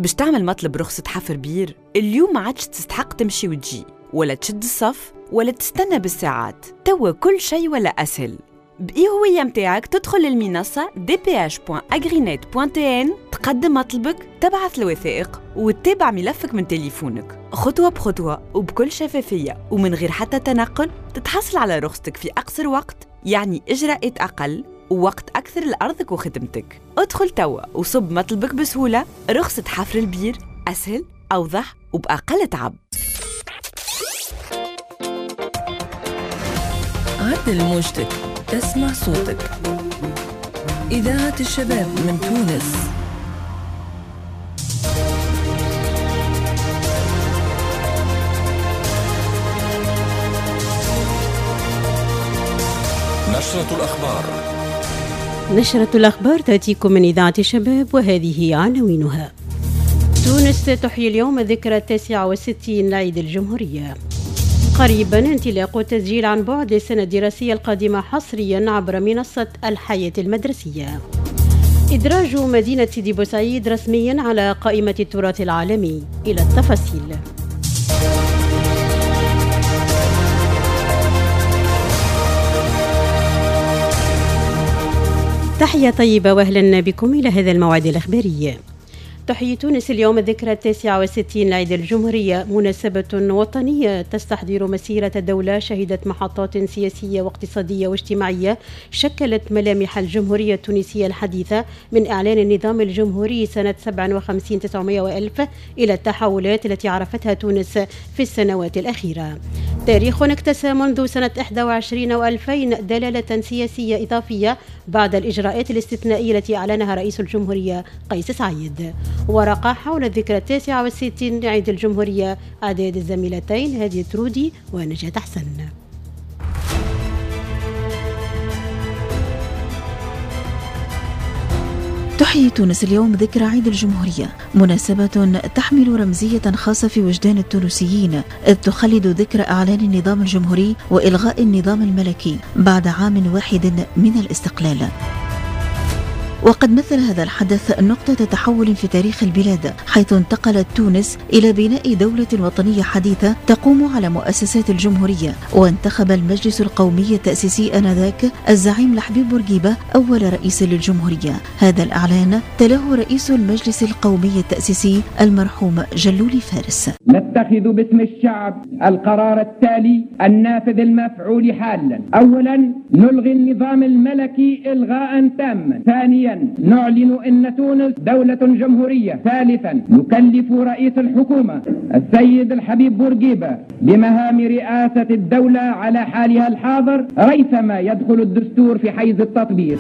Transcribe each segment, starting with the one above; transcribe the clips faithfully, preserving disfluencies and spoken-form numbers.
باش تعمل مطلب رخصة حفر بير اليوم ما عادش تستحق تمشي وتجي ولا تشد الصف ولا تستنى بالساعات. توا كل شيء ولا أسهل. بإي هوية متاعك تدخل للمنصة دي بي إتش دوت أغرينت دوت تي إن، تقدم مطلبك، تبعث الوثائق وتتابع ملفك من تليفونك خطوة بخطوة وبكل شفافية ومن غير حتى تنقل. تتحصل على رخصتك في أقصر وقت، يعني إجراءات أقل ووقت أكثر لأرضك وخدمتك. ادخل توا وصب مطلبك بسهولة. رخصة حفر البير أسهل، أوضح وبأقل تعب. عدل موجتك، تسمع صوتك. إذاعة الشباب من تونس. نشرة الأخبار. نشرة الأخبار تأتيكم من إذاعة الشباب وهذه عناوينها. تونس تحيي اليوم ذكرى التاسعة والستين لعيد الجمهورية. قريبا انطلاق التسجيل عن بعد للسنة الدراسية القادمة حصريا عبر منصة الحياة المدرسية. إدراج مدينة سيدي بوسعيد رسميا على قائمة التراث العالمي. إلى التفاصيل. تحية طيبة وأهلا بكم إلى هذا الموعد الإخباري. تحيي تونس اليوم الذكرى التاسعة والستين لعيد الجمهورية، مناسبة وطنية تستحضر مسيرة الدولة شهدت محطات سياسية واقتصادية واجتماعية شكلت ملامح الجمهورية التونسية الحديثة، من إعلان النظام الجمهوري سنة سبعة وخمسين تسعمائة وألف إلى التحولات التي عرفتها تونس في السنوات الأخيرة. تاريخ اكتسى منذ سنة إحدى وعشرين وألفين دلالة سياسية إضافية بعد الإجراءات الاستثنائية التي أعلنها رئيس الجمهورية قيس سعيد. ورقة حول الذكرى التاسعة والستين لعيد الجمهورية أعداد الزميلتين هادية ترودي ونجاة حسن. تحيي تونس اليوم ذكرى عيد الجمهورية، مناسبة تحمل رمزية خاصة في وجدان التونسيين، إذ تخلد ذكرى إعلان النظام الجمهوري وإلغاء النظام الملكي بعد عام واحد من الاستقلال. وقد مثل هذا الحدث نقطة تحول في تاريخ البلاد، حيث انتقلت تونس إلى بناء دولة وطنية حديثة تقوم على مؤسسات الجمهورية، وانتخب المجلس القومي التأسيسي آنذاك الزعيم لحبيب بورقيبة أول رئيس للجمهورية. هذا الإعلان تلاه رئيس المجلس القومي التأسيسي المرحوم جلولي فارس. نتخذ باسم الشعب القرار التالي النافذ المفعول حالا. أولا، نلغي النظام الملكي إلغاء تاما. ثانيا، نعلن أن تونس دولة جمهورية. ثالثا، نكلف رئيس الحكومة السيد الحبيب بورقيبة بمهام رئاسة الدولة على حالها الحاضر ريثما يدخل الدستور في حيز التطبيق.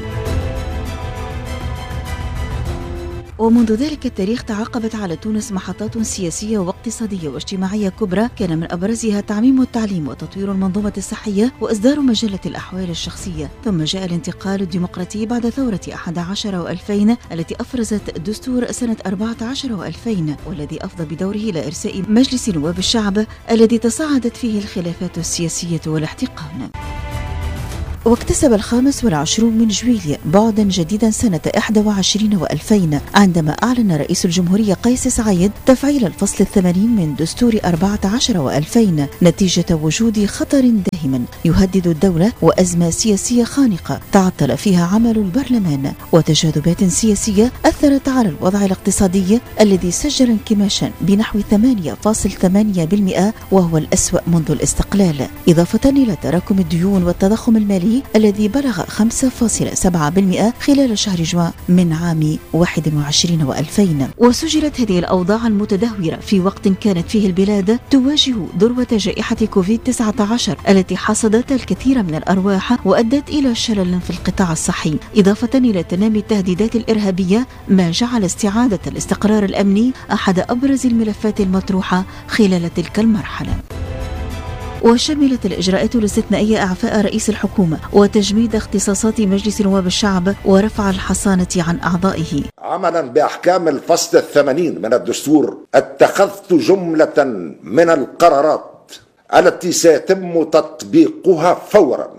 ومنذ ذلك التاريخ تعاقبت على تونس محطات سياسية واقتصادية واجتماعية كبرى، كان من أبرزها تعميم التعليم وتطوير المنظومة الصحية وإصدار مجلة الأحوال الشخصية. ثم جاء الانتقال الديمقراطي بعد ثورة أحد عشر وألفين التي أفرزت دستور سنة أربعة عشر وألفين، والذي أفضى بدوره إلى إرساء مجلس نواب الشعب الذي تصاعدت فيه الخلافات السياسية والاحتقان. واكتسب الخامس والعشرون من جويلية بعدا جديدا سنة إحدى وعشرين وألفين، عندما أعلن رئيس الجمهورية قيس سعيد تفعيل الفصل الثمانين من دستور أربعة عشر وألفين نتيجة وجود خطر داهم يهدد الدولة وأزمة سياسية خانقة تعطل فيها عمل البرلمان، وتجاذبات سياسية أثرت على الوضع الاقتصادي الذي سجل انكماشا بنحو ثمانية فاصلة ثمانية بالمئة وهو الأسوأ منذ الاستقلال، إضافة إلى تراكم الديون والتضخم المالي الذي بلغ خمسة فاصلة سبعة بالمئة خلال شهر جوان من عام واحد وعشرين وألفين. وسجلت هذه الأوضاع المتدهورة في وقت كانت فيه البلاد تواجه ذروة جائحة كوفيد تسعة عشر التي حصدت الكثير من الأرواح وأدت إلى شلل في القطاع الصحي، إضافة إلى تنامي التهديدات الإرهابية، ما جعل استعادة الاستقرار الأمني أحد أبرز الملفات المطروحة خلال تلك المرحلة. وشملت الإجراءات الاستثنائية إعفاء رئيس الحكومة وتجميد اختصاصات مجلس نواب الشعب ورفع الحصانة عن أعضائه. عملا بأحكام الفصل الثمانين من الدستور اتخذت جملة من القرارات التي سيتم تطبيقها فورا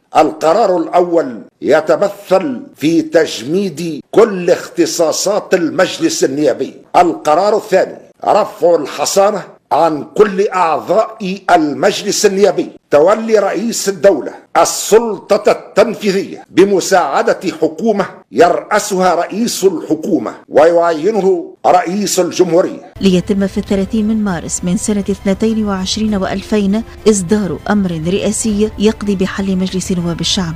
القرار الأول يتمثل في تجميد كل اختصاصات المجلس النيابي. القرار الثاني رفع الحصانة عن كل أعضاء المجلس النيابي، تولي رئيس الدولة السلطة التنفيذية بمساعدة حكومة يرأسها رئيس الحكومة ويعينه رئيس الجمهورية. ليتم في الثلاثين من مارس من سنة اثنتين وعشرين وألفين إصدار أمر رئاسي يقضي بحل مجلس نواب الشعب.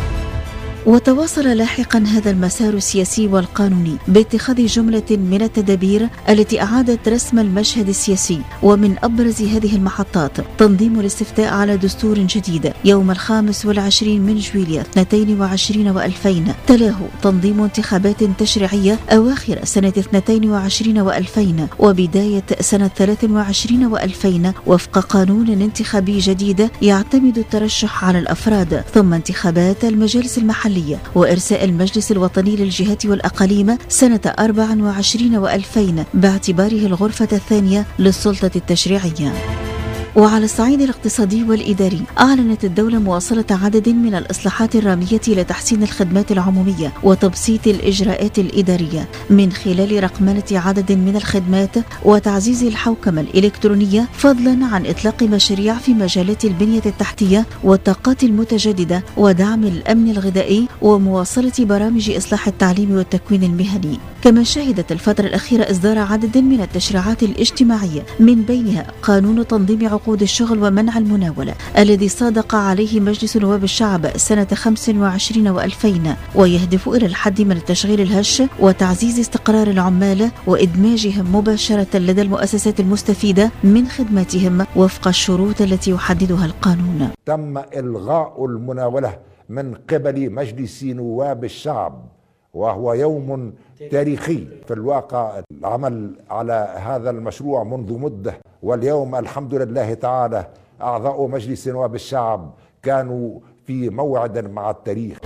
وتواصل لاحقا هذا المسار السياسي والقانوني باتخاذ جملة من التدابير التي أعادت رسم المشهد السياسي، ومن أبرز هذه المحطات تنظيم الاستفتاء على دستور جديد يوم الخامس والعشرين من جويلية اثنتين وعشرين وألفين، تلاه تنظيم انتخابات تشريعية أواخر سنة اثنتين وعشرين وألفين وبداية سنة ثلاث وعشرين وألفين وفق قانون انتخابي جديد يعتمد الترشح على الأفراد، ثم انتخابات المجالس المحلية وإرساء المجلس الوطني للجهات والأقاليم سنة أربع وعشرين وألفين باعتباره الغرفة الثانية للسلطة التشريعية. وعلى الصعيد الاقتصادي والإداري أعلنت الدولة مواصلة عدد من الإصلاحات الرامية لتحسين الخدمات العمومية وتبسيط الإجراءات الإدارية من خلال رقمنة عدد من الخدمات وتعزيز الحوكمة الإلكترونية، فضلا عن إطلاق مشاريع في مجالات البنية التحتية والطاقات المتجددة ودعم الأمن الغذائي ومواصلة برامج إصلاح التعليم والتكوين المهني. كما شهدت الفترة الأخيرة إصدار عدد من التشريعات الاجتماعية من بينها قانون تنظيم عقود الشغل ومنع المناولة الذي صادق عليه مجلس نواب الشعب سنة خمس وعشرين وألفين، ويهدف إلى الحد من التشغيل الهش وتعزيز استقرار العمال وإدماجهم مباشرة لدى المؤسسات المستفيدة من خدماتهم وفق الشروط التي يحددها القانون. تم إلغاء المناولة من قبل مجلس نواب الشعب، وهو يوم تاريخي في الواقع. العمل على هذا المشروع منذ مدة، واليوم الحمد لله تعالى أعضاء مجلس نواب الشعب كانوا في موعد مع التاريخ.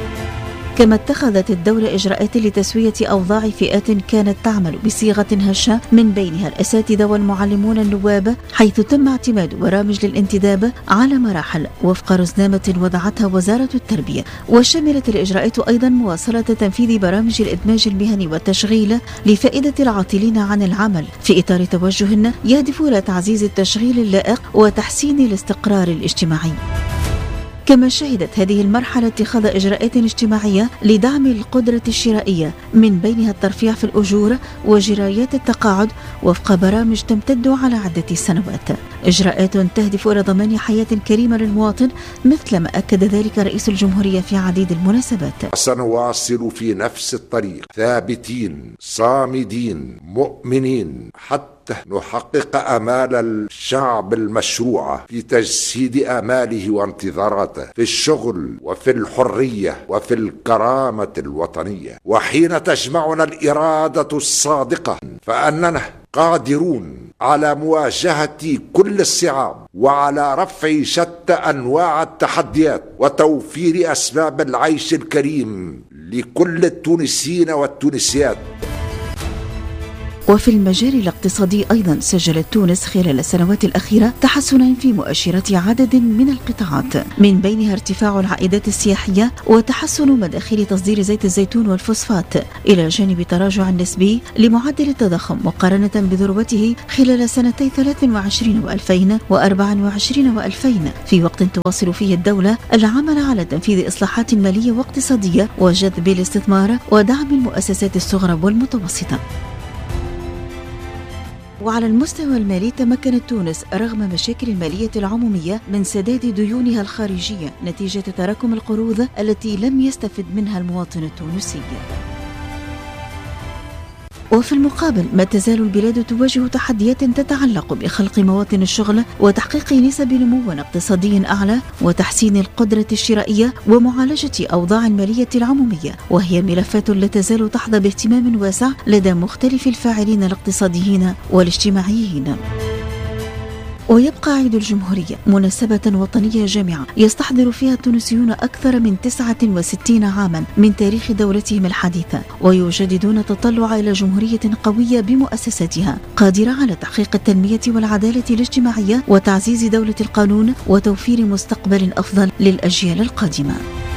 كما اتخذت الدولة إجراءات لتسوية أوضاع فئات كانت تعمل بصيغة هشة من بينها الأساتذة والمعلمون النواب، حيث تم اعتماد برامج للانتداب على مراحل وفق رزنامة وضعتها وزارة التربية. وشملت الإجراءات أيضا مواصلة تنفيذ برامج الإدماج المهني والتشغيل لفائدة العاطلين عن العمل في إطار توجه يهدف إلى تعزيز التشغيل اللائق وتحسين الاستقرار الاجتماعي. كما شهدت هذه المرحلة اتخاذ إجراءات اجتماعية لدعم القدرة الشرائية من بينها الترفيع في الأجور وجرايات التقاعد وفق برامج تمتد على عدة سنوات، إجراءات تهدف إلى ضمان حياة كريمة للمواطن مثل ما أكد ذلك رئيس الجمهورية في عديد المناسبات. سنواصل في نفس الطريق ثابتين صامدين مؤمنين حتى نحقق آمال الشعب المشروعة في تجسيد آماله وانتظاراته في الشغل وفي الحرية وفي الكرامة الوطنية. وحين تجمعنا الإرادة الصادقة فأننا قادرون على مواجهة كل الصعاب وعلى رفع شتى أنواع التحديات وتوفير أسباب العيش الكريم لكل التونسيين والتونسيات. وفي المجال الاقتصادي أيضا سجلت تونس خلال السنوات الأخيرة تحسنا في مؤشرات عدد من القطاعات، من بينها ارتفاع العائدات السياحية وتحسن مداخيل تصدير زيت الزيتون والفوسفات، إلى جانب تراجع نسبي لمعدل التضخم مقارنة بذروته خلال سنتي ثلاث وعشرين وألفين وأربع وعشرين وألفين، في وقت تواصل فيه الدولة العمل على تنفيذ إصلاحات مالية واقتصادية وجذب الاستثمار ودعم المؤسسات الصغرى والمتوسطة. وعلى المستوى المالي تمكنت تونس رغم مشاكل المالية العمومية من سداد ديونها الخارجية نتيجة تراكم القروض التي لم يستفد منها المواطن التونسي. وفي المقابل ما تزال البلاد تواجه تحديات تتعلق بخلق مواطن الشغل وتحقيق نسب نمو اقتصادي أعلى وتحسين القدرة الشرائية ومعالجة أوضاع المالية العمومية، وهي ملفات لا تزال تحظى باهتمام واسع لدى مختلف الفاعلين الاقتصاديين والاجتماعيين. ويبقى عيد الجمهورية مناسبة وطنية جامعة يستحضر فيها التونسيون أكثر من تسعة وستين عاما من تاريخ دولتهم الحديثة، ويجددون التطلع إلى جمهورية قوية بمؤسساتها قادرة على تحقيق التنمية والعدالة الاجتماعية وتعزيز دولة القانون وتوفير مستقبل أفضل للأجيال القادمة.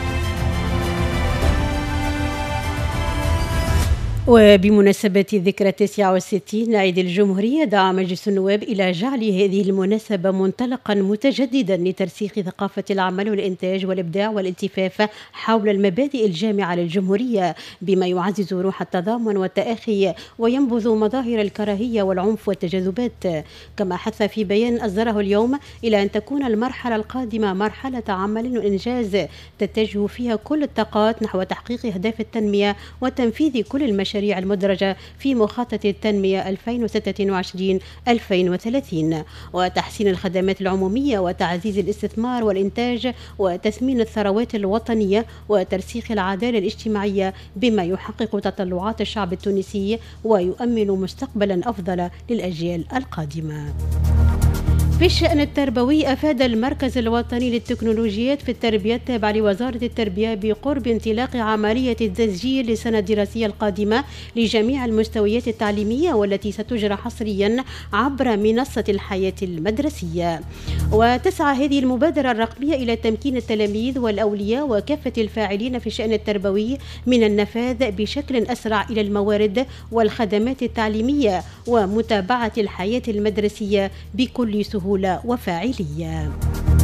وبمناسبة الذكرى التاسعة والستين لعيد الجمهورية، دعا مجلس النواب إلى جعل هذه المناسبة منطلقا متجددا لترسيخ ثقافة العمل والإنتاج والإبداع والالتفاف حول المبادئ الجامعة للجمهورية، بما يعزز روح التضامن والتآخي وينبذ مظاهر الكراهية والعنف والتجاذبات. كما حث في بيان أصدره اليوم إلى أن تكون المرحلة القادمة مرحلة عمل وإنجاز تتجه فيها كل الطاقات نحو تحقيق أهداف التنمية وتنفيذ كل المشاريع المدرجة في مخطط التنمية ألفين وستة وعشرين ألفين وثلاثين، وتحسين الخدمات العمومية وتعزيز الاستثمار والإنتاج وتثمين الثروات الوطنية وترسيخ العدالة الاجتماعية، بما يحقق تطلعات الشعب التونسي ويؤمن مستقبلا أفضل للأجيال القادمة. في الشأن التربوي، أفاد المركز الوطني للتكنولوجيات في التربية التابع لوزارة التربية بقرب انطلاق عملية التسجيل للسنة الدراسية القادمة لجميع المستويات التعليمية، والتي ستجرى حصريا عبر منصة الحياة المدرسية. وتسعى هذه المبادرة الرقمية إلى تمكين التلاميذ والأولياء وكافة الفاعلين في الشأن التربوي من النفاذ بشكل أسرع إلى الموارد والخدمات التعليمية ومتابعة الحياة المدرسية بكل سهولة وفاعلية.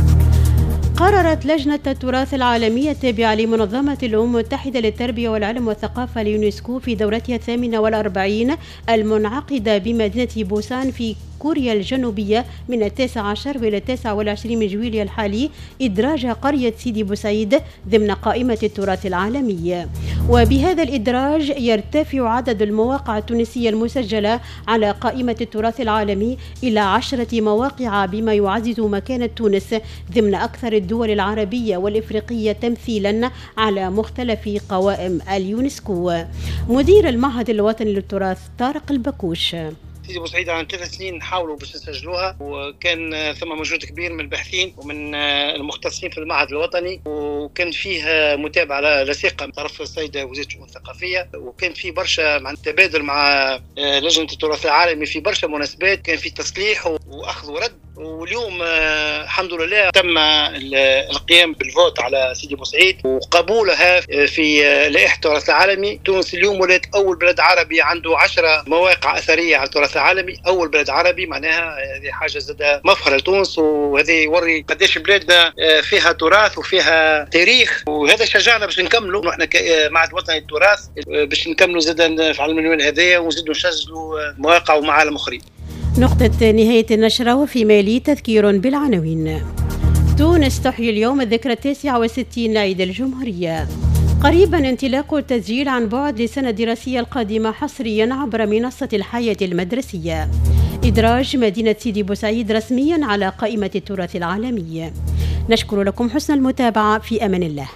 قررت لجنة التراث العالمية التابعة لمنظمة الأمم المتحدة للتربية والعلم والثقافة اليونسكو في دورتها الثامنة والأربعين المنعقدة بمدينة بوسان في كوريا الجنوبية من التاسع عشر إلى التاسع والعشرين من جويلية الحالي إدراج قرية سيدي بوسعيد ضمن قائمة التراث العالمي. وبهذا الإدراج يرتفع عدد المواقع التونسية المسجلة على قائمة التراث العالمي إلى عشرة مواقع، بما يعزز مكانة تونس ضمن أكثر الدول العربية والإفريقية تمثيلا على مختلف قوائم اليونسكو. مدير المعهد الوطني للتراث طارق البكوش: سيدي بوسعيد عن ثلاث سنين حاولوا باش يسجلوها، وكان ثم مجهود كبير من الباحثين ومن المختصين في المعهد الوطني، وكان فيه متابعه لثيقه من طرف السيده وزيره الشؤون الثقافيه، وكان في برشا مع تبادل مع لجنه التراث العالمي في برشا مناسبات، كان في تصليح واخذ ورد. واليوم الحمد لله تم القيام بالفوت على سيدي بوسعيد وقبولها في لائحه التراث العالمي. تونس اليوم ولات اول بلد عربي عنده عشرة مواقع اثريه على التراث العالمي، اول بلد عربي، معناها هذه حاجه زاد مفخره لتونس، وهذا يوري قداش بلادنا فيها تراث وفيها تاريخ، وهذا شجعنا باش نكملوا نحن كمعهد وطني للتراث باش نكملوا زاد في المنوال هذايا ونزيدوا نسجلوا مواقع ومعالم اخرين. نقطة نهاية النشرة، وفيما يلي تذكير بالعناوين. تونس تحيي اليوم الذكرى التاسعة والستين لعيد الجمهورية. قريبا انطلاق التسجيل عن بعد للسنة الدراسية القادمة حصريا عبر منصة الحياة المدرسية. إدراج مدينة سيدي بوسعيد رسميا على قائمة التراث العالمي. نشكر لكم حسن المتابعة، في أمان الله.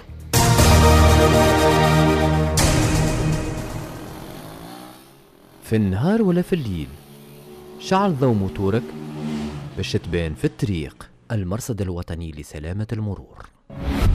في النهار ولا في الليل، شعل ضوء موتورك باش تبان في الطريق. المرصد الوطني لسلامة المرور.